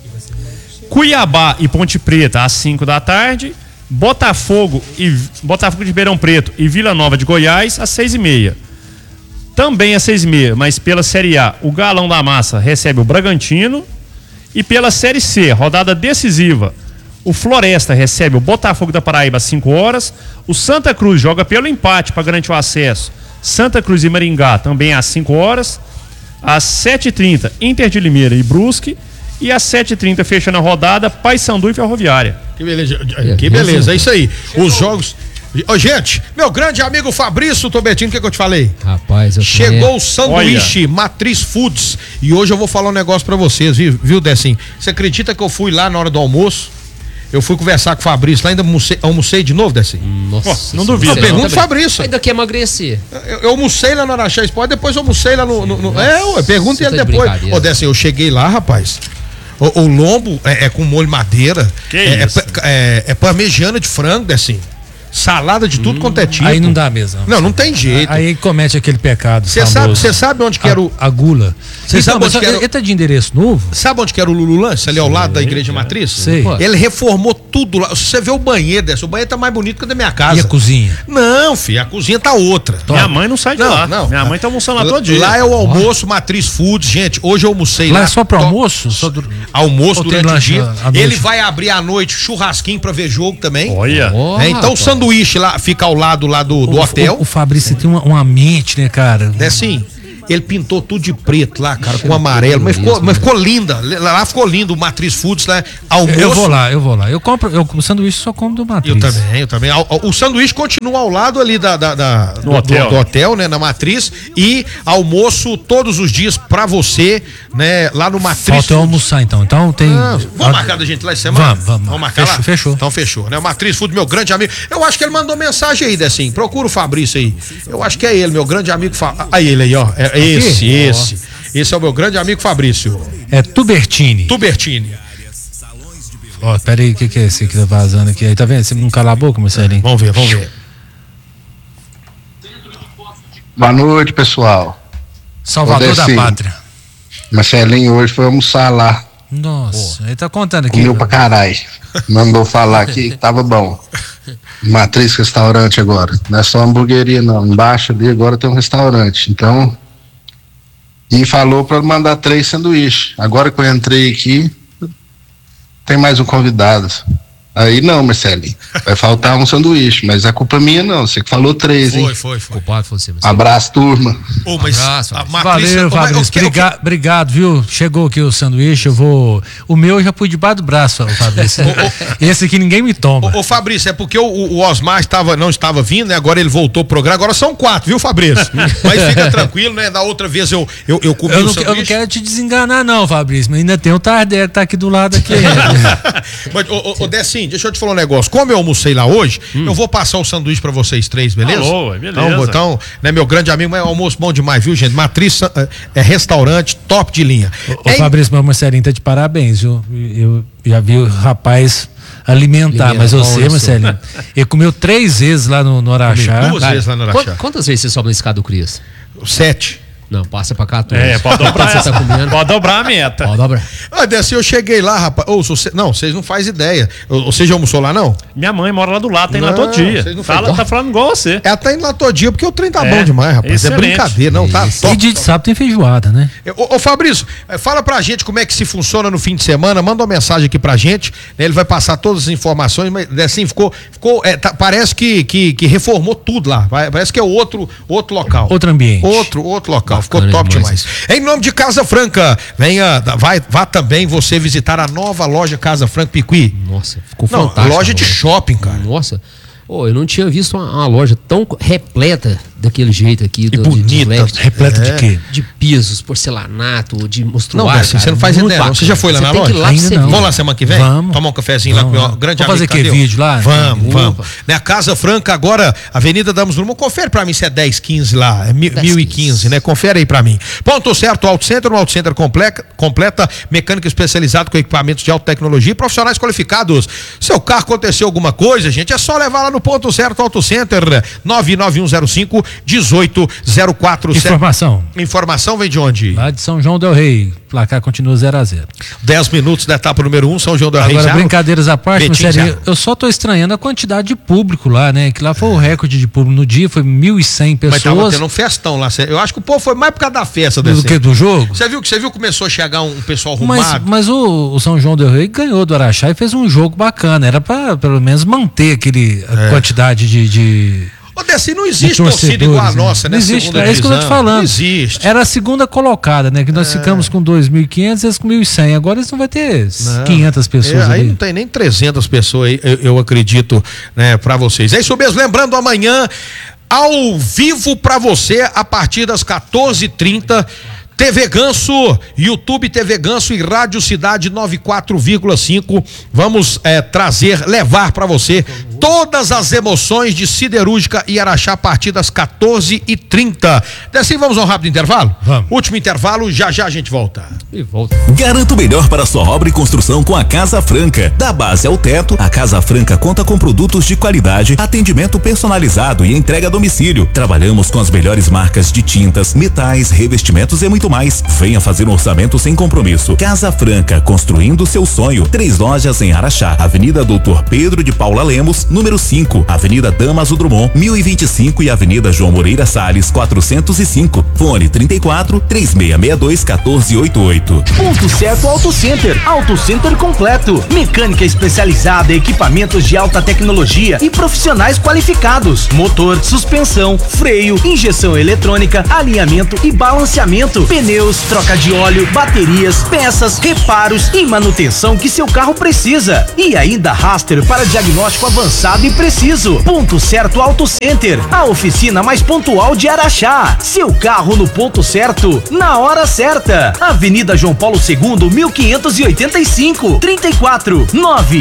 Cuiabá e Ponte Preta às 5 da tarde. Botafogo de Ribeirão Preto e Vila Nova de Goiás às 6h30. Também às 6h30, mas pela Série A, o Galão da Massa recebe o Bragantino. E pela Série C, rodada decisiva, o Floresta recebe o Botafogo da Paraíba às 5 horas. O Santa Cruz joga pelo empate para garantir o acesso. Santa Cruz e Maringá também às 5 horas. Às 7h30, Inter de Limeira e Brusque. E às 7h30, fechando a rodada, Paysandu e Ferroviária. Que beleza, é isso aí. Os jogos... Gente, meu grande amigo Fabrício Tobetinho, o que eu te falei? Rapaz, chegou o sanduíche Matriz Foods. E hoje eu vou falar um negócio pra vocês, viu, Decinho? Você acredita que eu fui lá na hora do almoço? Eu fui conversar com o Fabrício lá, ainda almocei de novo, Decinho? Nossa, não duvido. Eu pergunto pro Fabrício. Ainda quer emagrecer. Eu almocei lá no Araxá Esporte, depois eu almocei lá no pergunta ele depois. Ô, Decinho, eu cheguei lá, rapaz. O lombo é com molho madeira. Que isso? É parmegiana de frango, Decinho. salada de tudo quanto é tipo. Aí não dá mesmo. Não tem jeito. Aí comete aquele pecado. Você sabe onde que era o... A gula. Você Então, sabe onde que era... Ele tá de endereço novo? Sabe onde que era o Lulu Lanche? Ali ao lado da Igreja Matriz? Sei. Ele reformou tudo lá. Se você vê o banheiro dessa, o banheiro tá mais bonito que o da minha casa. E a cozinha? Não, filho, a cozinha tá outra. Minha mãe não sai de lá. Não. Minha mãe tá almoçando lá todo dia. Lá é o almoço Matriz Foods, gente. Hoje eu almocei lá. Lá é só pro almoço? Almoço durante o dia. Ele Ele vai abrir à noite churrasquinho pra ver jogo também. Olha. Então o sanduíche lá fica ao lado lá do hotel. O Fabrício tem uma mente, né, cara? É assim. Ele pintou tudo de preto lá, cara, com amarelo. Mas ficou linda. Lá ficou lindo o Matriz Foods, né? Almoço. Eu vou lá. O sanduíche só como do Matriz. Eu também. O sanduíche continua ao lado ali do hotel, né? Na Matriz. E almoço todos os dias pra você, né? Lá no Matriz. Falta eu almoçar então. Então tem. Vamos marcar da gente lá essa semana? Vamos marcar lá? Fechou. Então fechou, né? O Matriz Foods, meu grande amigo. Eu acho que ele mandou mensagem aí, Decinho. Procura o Fabrício aí. Eu acho que é ele, meu grande amigo. Aí ele aí, ó. Esse é o meu grande amigo Fabrício. É Tubertini. Ó, pera aí, o que é esse que tá vazando aqui? Aí, tá vendo? Você não cala a boca, Marcelinho? Vamos ver. Boa noite, pessoal. Salvador da pátria. Marcelinho hoje foi almoçar lá. Nossa, ele tá contando aqui. Comeu pra caralho. Mandou falar aqui que tava bom. Matriz Restaurante agora. Não é só hamburgueria não. Embaixo ali agora tem um restaurante. Então... E falou para mandar 3 sanduíches. Agora que eu entrei aqui, tem mais um convidado. Aí não, Marcelinho. Vai faltar um sanduíche, mas a culpa minha não. Você que falou 3, hein? Foi. Culpado foi você. Abraço, turma. Abraço. Valeu, Fabrício. Obrigado, viu? Chegou aqui o sanduíche, o meu eu já pus debaixo do braço, Fabrício. Esse aqui ninguém me toma. Ô Fabrício, é porque o Osmar não estava vindo, né? Agora ele voltou pro programa. Agora são 4, viu, Fabrício? Mas fica tranquilo, né? Da outra vez eu comi o sanduíche. Eu não quero te desenganar não, Fabrício, mas ainda tem o Tardelli que tá aqui do lado aqui. Mas, Decinho, deixa eu te falar um negócio. Como eu almocei lá hoje, eu vou passar o sanduíche pra vocês 3, beleza? Beleza. Então, né, meu grande amigo, é um almoço bom demais, viu, gente? Matriz é restaurante top de linha. Ô Fabrício, meu Marcelinho tá de parabéns, viu? Eu já vi o rapaz alimentar, mas você, Marcelinho, ele comeu 3 vezes lá no Araxá. 2 vezes lá no Araxá. Quantas vezes você sobe na escada do Cris? 7. Não, passa pra 14. Pode dobrar você tá comendo. Pode dobrar a meta. Pode dobrar. Assim, eu cheguei lá, rapaz. Vocês não fazem ideia. Você já almoçou lá, não? Minha mãe mora lá do lado, tá indo lá todo dia. Tá falando igual você. Ela tá indo lá todo dia, porque o trem tá bom demais, rapaz. Excelente. É brincadeira, não, tá top. E dia de sábado tem feijoada, né? Ô Fabrício, fala pra gente como é que se funciona no fim de semana, manda uma mensagem aqui pra gente, né? Ele vai passar todas as informações, mas assim, parece que reformou tudo lá, parece que é outro local. Outro ambiente. Outro local, Bacana ficou top demais. Em nome de Casa Franca, vá também você visitar a nova loja Casa Franca Picuí. Nossa, ficou fantástico. Loja de shopping, cara. Nossa. Eu não tinha visto uma loja tão repleta daquele jeito aqui. Bonita. Repleta de quê? De pisos, porcelanato, de mostruário. Não, você não faz ideia. Você já foi lá na loja? Vamos lá semana que vem? Vamos. Tomar um cafezinho lá com o grande amigo. Vamos fazer que vídeo lá? Vamos. Né, a Casa Franca agora, Avenida Damos Drummond, confere pra mim se é 1015 lá, é 1015, né? Confere aí pra mim. Ponto certo, Auto Center, um Auto Center completa, mecânica especializada com equipamentos de alta tecnologia e profissionais qualificados. Seu carro aconteceu alguma coisa, gente, é só levar lá no Ponto Certo Auto Center, 99105-1804. Informação vem de onde? Lá de São João del Rei. Placar continua 0-0. 10 minutos da etapa número 1, São João del Rei. Agora, brincadeiras à parte, eu só tô estranhando a quantidade de público lá, né? Que lá foi o recorde de público no dia, foi 1.100 pessoas. Mas tava tendo um festão lá. Eu acho que o povo foi mais por causa da festa. Do que do jogo? Você viu que começou a chegar um pessoal arrumado? Mas o São João del Rei ganhou do Araxá e fez um jogo bacana. Era pra pelo menos manter a quantidade de Assim, não existe torcida igual a nossa, né? Não existe, é isso que eu tô te falando. Não existe. Era a segunda colocada, né? Que nós ficamos com 2.500 e eles com 1.100. Agora eles não vai ter 500 pessoas aí. Não tem nem 300 pessoas aí, eu acredito, né, pra vocês. É isso mesmo, lembrando, amanhã, ao vivo pra você, a partir das 14h30, TV Ganso, YouTube TV Ganso e Rádio Cidade 94,5. Vamos levar para você Todas as emoções de Siderúrgica e Araxá a partir das 14h30. Assim, vamos a um rápido intervalo? Vamos. Último intervalo, já a gente volta. E volta. Garanta o melhor para sua obra e construção com a Casa Franca. Da base ao teto, a Casa Franca conta com produtos de qualidade, atendimento personalizado e entrega a domicílio. Trabalhamos com as melhores marcas de tintas, metais, revestimentos e muito mais. Venha fazer um orçamento sem compromisso. Casa Franca, construindo seu sonho. 3 lojas em Araxá, Avenida Doutor Pedro de Paula Lemos, número 5, Avenida Damaso Drummond, 1025 e Avenida João Moreira Salles, 405. Fone 34 3662 1488. Ponto Certo Auto Center. Auto Center completo. Mecânica especializada, equipamentos de alta tecnologia e profissionais qualificados. Motor, suspensão, freio, injeção eletrônica, alinhamento e balanceamento. Pneus, troca de óleo, baterias, peças, reparos e manutenção que seu carro precisa. E ainda Raster para diagnóstico avançado e preciso. Ponto Certo Auto Center. A oficina mais pontual de Araxá. Seu carro no ponto certo, na hora certa. Avenida João Paulo II, 1585. 34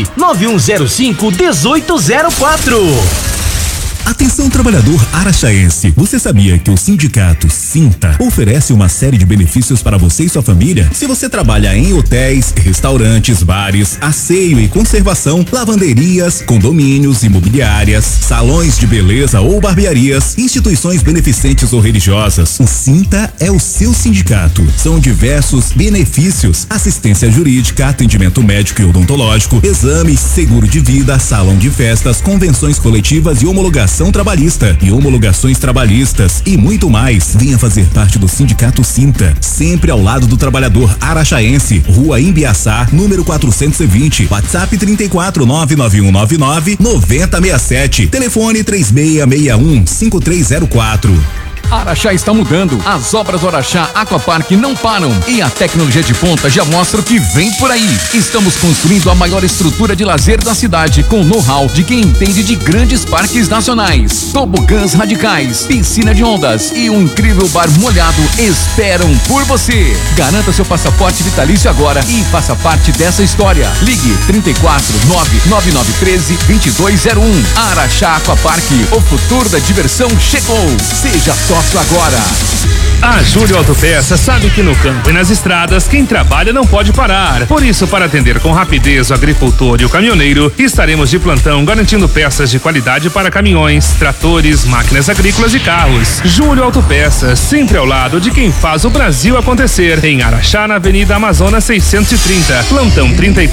99105 1804. Atenção, trabalhador araxaense. Você sabia que o sindicato Sinta oferece uma série de benefícios para você e sua família? Se você trabalha em hotéis, restaurantes, bares, asseio e conservação, lavanderias, condomínios, imobiliárias, salões de beleza ou barbearias, instituições beneficentes ou religiosas, o Sinta é o seu sindicato. São diversos benefícios: assistência jurídica, atendimento médico e odontológico, exames, seguro de vida, salão de festas, convenções coletivas e homologação trabalhista e homologações trabalhistas e muito mais. Venha fazer parte do Sindicato Sinta, sempre ao lado do trabalhador araxaense. Rua Imbiaçá, número 420, WhatsApp 34 99199 9067, telefone 3661 5304. Araxá está mudando. As obras do Araxá Aquapark não param e a tecnologia de ponta já mostra o que vem por aí. Estamos construindo a maior estrutura de lazer da cidade com know-how de quem entende de grandes parques nacionais. Tobogãs radicais, piscina de ondas e um incrível bar molhado esperam por você. Garanta seu passaporte vitalício agora e faça parte dessa história. Ligue 34 99913 2201. Araxá Aquapark, o futuro da diversão chegou. Seja sócio agora. A Júlio Autopeças sabe que no campo e nas estradas quem trabalha não pode parar. Por isso, para atender com rapidez o agricultor e o caminhoneiro, estaremos de plantão garantindo peças de qualidade para caminhões, tratores, máquinas agrícolas e carros. Júlio Autopeças, sempre ao lado de quem faz o Brasil acontecer. Em Araxá, na Avenida Amazonas 630. Plantão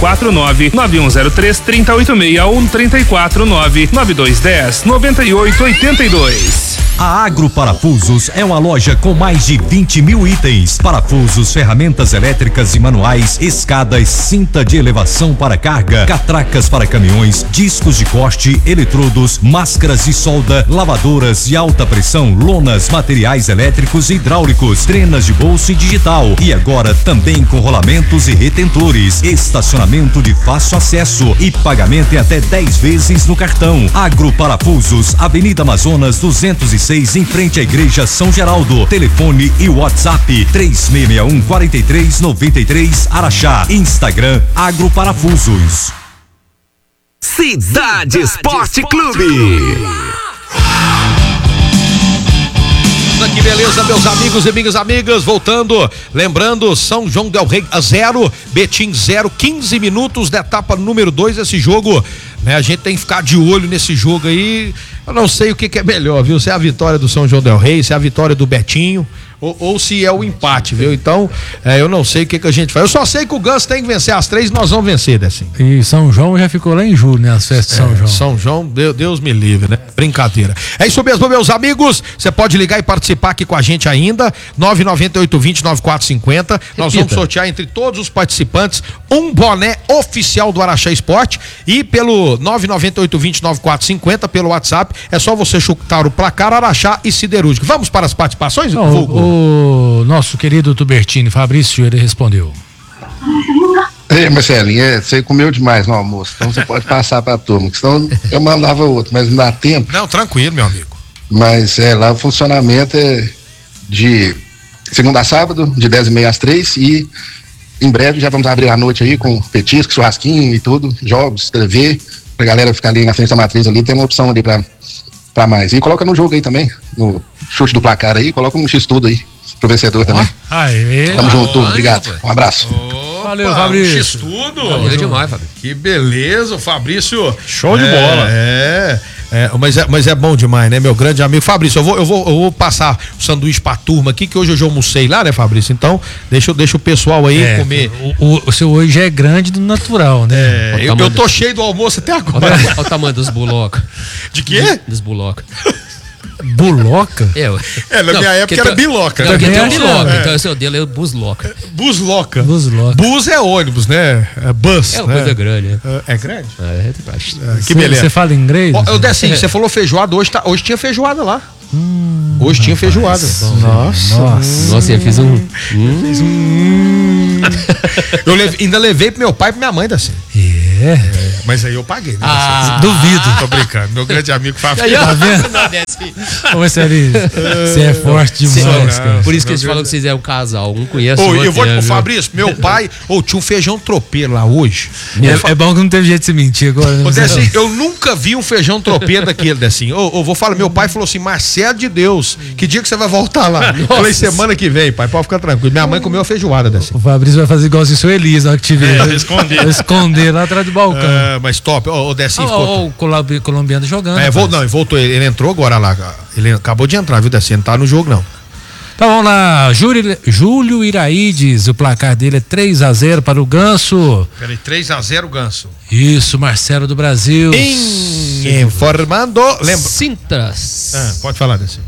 349-9103-3086 ou 349-9210-9882. A Agro Parafusos é uma loja com mais de 20 mil itens: parafusos, ferramentas elétricas e manuais, escadas, cinta de elevação para carga, catracas para caminhões, discos de corte, eletrodos, máscaras de solda, lavadoras de alta pressão, lonas, materiais elétricos e hidráulicos, trenas de bolso e digital. E agora também com rolamentos e retentores, estacionamento de fácil acesso e pagamento em até 10 vezes no cartão. Agro Parafusos, Avenida Amazonas 206, em frente à Igreja São Geraldo. Telefone e WhatsApp 3661-4393 Araxá. Instagram Agro Parafusos. Cidade Esporte Clube. Que beleza, meus amigos e minhas amigas, voltando, lembrando, São João del Rei 0, Betim 0, 15 minutos da etapa número 2 desse jogo, né? A gente tem que ficar de olho nesse jogo aí. Eu não sei o que é melhor, viu? Se é a vitória do São João del Rei, se é a vitória do Betinho, ou se é o empate, viu? Então, eu não sei o que a gente faz. Eu só sei que o Ganso tem que vencer as 3 e nós vamos vencer, assim. E São João já ficou lá em julho, né? As festas de São João. São João, Deus me livre, né? Brincadeira. É isso mesmo, meus amigos. Você pode ligar e participar aqui com a gente ainda. 998-20-9450. Nós vamos sortear entre todos os participantes um boné oficial do Araxá Esporte. E pelo 998-20-9450, pelo WhatsApp, é só você chutar o placar Araxá e Siderúrgica. Vamos para as participações? O nosso querido Tubertini, Fabrício, ele respondeu. Ei, Marcelinho, você comeu demais no almoço, então você pode passar pra turma, que senão eu mandava outro, mas não dá tempo. Não, tranquilo, meu amigo. Mas lá o funcionamento é de segunda a sábado, de 10h30 às 3h, e em breve já vamos abrir a noite aí com petisco, churrasquinho e tudo, jogos, TV, pra galera ficar ali na frente da matriz ali, tem uma opção ali pra mais. E coloca no jogo aí também, no chute do placar aí, coloca um X-Tudo aí, pro vencedor também. Tamo junto, obrigado. Um abraço. Valeu, Fabrício. X-Tudo. Valeu demais, Fabrício. Que beleza, o Fabrício. Show de bola. Mas é bom demais, né, meu grande amigo Fabrício? Eu vou passar o sanduíche pra turma aqui, que hoje eu já almocei lá, né, Fabrício? Então, deixa o pessoal aí comer. O seu hoje já é grande do natural, né? Eu tô cheio do almoço até agora. Olha o tamanho dos bulocos. De quê? Dos bulocos. Buloca? Na minha época era biloca. Porque tem biloca, então o seu dele é busloca. Busloca. Bus é ônibus, né? É bus. É uma coisa grande. É grande? Que beleza. Você fala inglês? Eu desci, você falou feijoada, hoje tinha feijoada lá. Hoje tinha feijoada. Nossa, eu fiz um. Eu ainda levei pro meu pai e pra minha mãe, assim. Mas aí eu paguei, né? Duvido. Tô brincando. Meu grande amigo Fabrício. Tá vendo? Ô, Marcelinho, você é forte demais, cara. Por isso que eles falam que vocês é um casal. Um conhece o outro. Eu vou pro Fabrício, meu pai, tinha um feijão tropeiro lá hoje. É bom que não teve jeito de se mentir agora. Né? Assim, eu nunca vi um feijão tropeiro daquele, assim. Eu vou falar, meu pai falou assim, Marcelo de Deus, que dia que você vai voltar lá? Falei, semana que vem, pai, pode ficar tranquilo. Minha mãe comeu a feijoada desse. O Fabrício vai fazer igual se o seu Elias, na hora que te ver. Esconder lá atrás do balcão. Mas top. O Decinho ficou. O colombiano jogando. Ele voltou, ele entrou agora lá. Ele acabou de entrar, viu, Decinho? Não tá no jogo, não. Então vamos lá, Júlio Iraídes, o placar dele é 3-0 para o Ganso. Peraí, 3-0 Ganso. Isso, Marcelo do Brasil. Informando. Lembra? Sintras. Pode falar, Decinho.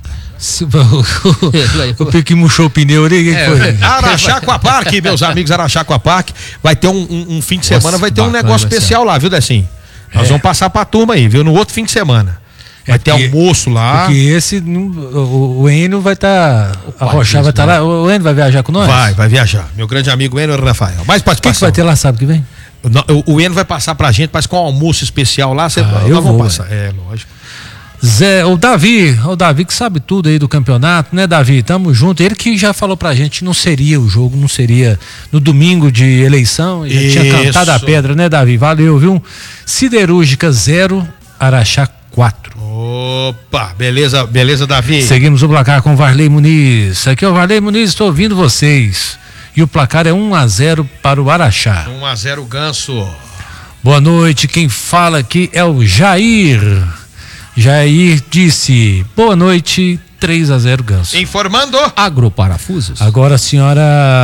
O Pique murchou o pneu ali, quem foi? Araxá-Aquapark, meus amigos, Araxá-Aquapark. Vai ter um fim de semana, vai ter um negócio especial lá, viu, Decinho? Nós vamos passar pra turma aí, viu? No outro fim de semana. Vai ter almoço lá. Porque esse, o Enio vai estar. A Rochá vai estar lá. O Enio vai viajar com nós? Vai viajar. Meu grande amigo Enio Rafael. Mais participação. O que vai ter lá sábado que vem? O Enio vai passar pra gente, mas com um almoço especial lá, eu vou passar. Lógico. O Davi que sabe tudo aí do campeonato, né, Davi? Tamo junto. Ele que já falou pra gente que não seria o jogo, não seria no domingo de eleição. Já tinha cantado a pedra, né, Davi? Valeu, viu? Siderúrgica 0, Araxá 4. Opa, beleza, Davi. Seguimos o placar com o Varley Muniz. Aqui é o Varley Muniz, estou ouvindo vocês. E o placar é 1-0 para o Araxá. 1-0 Ganso. Boa noite, quem fala aqui é o Jair. Jair disse, boa noite, 3-0 Ganso. Informando. Agroparafusos. Agora a senhora...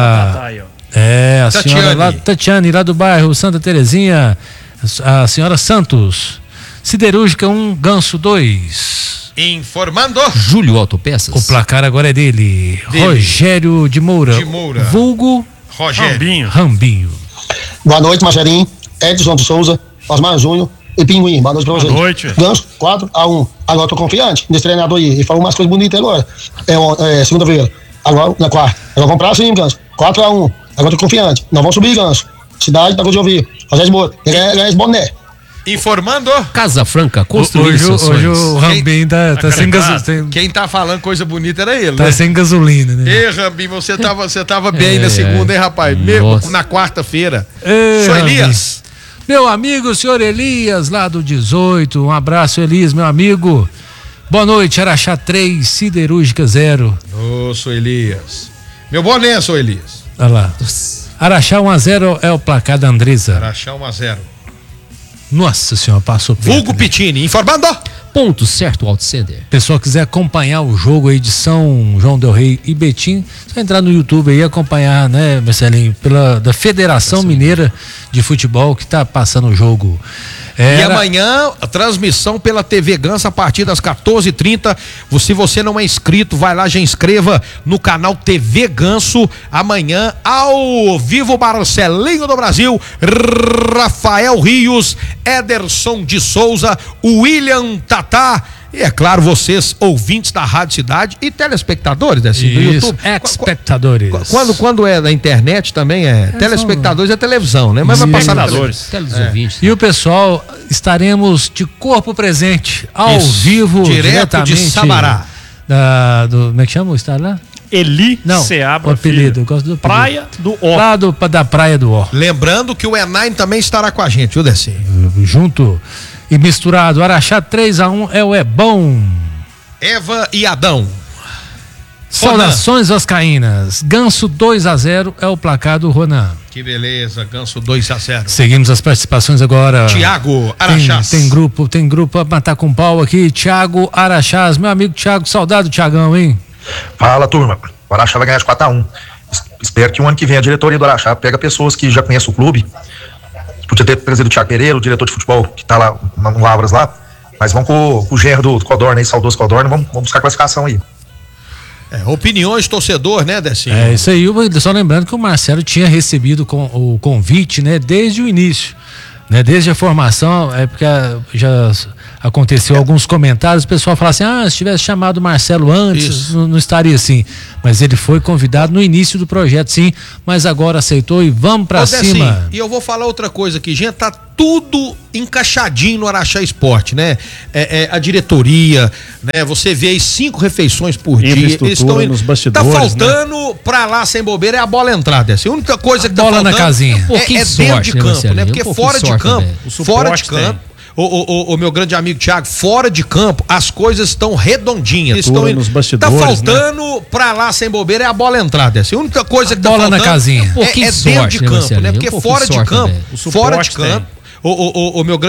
a senhora lá, Tatiane, lá do bairro Santa Terezinha, a senhora Santos. Siderúrgica 1, Ganso 2. Informando. Júlio Autopeças. O placar agora é dele. Rogério de Moura. Vulgo Rogério. Rambinho. Boa noite, Marcelinho. Edson de Souza, Osmar Júnior e Pinguim. Boa noite pra vocês. Boa noite. Ganso 4-1. Agora tô confiante nesse treinador aí. Ele falou umas coisas bonitas agora. Segunda-feira. Agora na quarta. Agora comprar sim, Ganso. 4-1. Agora tô confiante. Nós vamos subir, Ganso. Cidade da Cruz de Ouvir. Rogério de Moura. Ganha esse boné. Informando. Casa Franca, construir seus sonhos. Hoje o Rambinho tá sem gasolina. Quem tá falando coisa bonita era ele, tá, né? Sem gasolina, né? Ei, Rambinho, você tava bem na segunda, hein, rapaz? Na quarta-feira. Sou Elias. Meu amigo, senhor Elias, lá do 18. Um abraço, Elias, meu amigo. Boa noite, Araxá 3, Siderúrgica 0. Sou Elias. Meu boné, sou Elias. Olha lá. Araxá 1-0 é o placar da Andresa. Araxá 1-0. Nossa senhora, passou perto. Vulgo Pitini, informando. Ponto certo, Auto Center. Pessoal quiser acompanhar o jogo aí de São João del Rei e Betim, só entrar no YouTube aí e acompanhar, né, Marcelinho, da Federação Mineira de Futebol que tá passando o jogo. E amanhã, a transmissão pela TV Ganso a partir das 14h30. Se você não é inscrito, vai lá, já inscreva no canal TV Ganso. Amanhã, ao vivo, Marcelinho do Brasil, Rafael Rios, Ederson de Souza, William Tatá. E é claro, vocês, ouvintes da Rádio Cidade e telespectadores do YouTube. Espectadores. Quando é da internet também telespectadores é televisão, né? Mas vai passar na televisões. E o pessoal, estaremos de corpo presente, ao vivo, direto de Sabará. Como é que chama o estado lá? Seabra o apelido, eu gosto do apelido. Praia do Ó. Lá da Praia do Ó. Lembrando que o Enaim também estará com a gente, viu, Decinho? junto e misturado. Araxá 3-1 é bom. Eva e Adão. Saudações vascaínas. Ganso 2-0 é o placar do Ronan. Que beleza, Ganso 2-0. Seguimos as participações agora. Tiago Araxás. Tem grupo a matar com pau aqui. Tiago Araxás, meu amigo Tiago, saudade do Tiagão, hein? Fala, turma. O Araxá vai ganhar de 4-1. Espero que o ano que vem a diretoria do Araxá pega pessoas que já conhecem o clube. Podia ter trazido o Thiago Pereira, o diretor de futebol que tá lá no Lavras lá. Mas vamos com o genro do Codorna aí, saudoso Codorna, vamos buscar a classificação aí. Opiniões, torcedor, né, Decinho? É isso aí, só lembrando que o Marcelo tinha recebido o convite, né, desde o início, né, desde a formação, porque já aconteceu alguns comentários, o pessoal fala assim, se tivesse chamado o Marcelo antes, não estaria assim, mas ele foi convidado no início do projeto, sim, mas agora aceitou e vamos pra cima. Decinho, e eu vou falar outra coisa aqui, gente, tá tudo encaixadinho no Araxá Esporte, né? A diretoria, né? Você vê aí 5 refeições por dia. Eles estão nos bastidores, tá faltando, né? Pra lá sem bobeira é a bola entrar, dessa. A única coisa que tá bola faltando na casinha. É dentro de campo, né? Porque fora de campo, o meu grande amigo Thiago, fora de campo, as coisas estão redondinhas. Nos bastidores, tá faltando, pra lá sem bobeira é a bola entrar, dessa. A única coisa que tá bola faltando na casinha. É dentro de campo, né? Porque fora de campo, o meu grande